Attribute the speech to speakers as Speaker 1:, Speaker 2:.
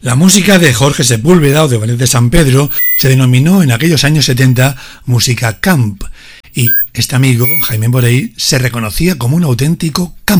Speaker 1: La música de Jorge Sepúlveda o de Benet de San Pedro se denominó en aquellos años 70 música camp, y este amigo, Jaime Borey, se reconocía como un auténtico camp.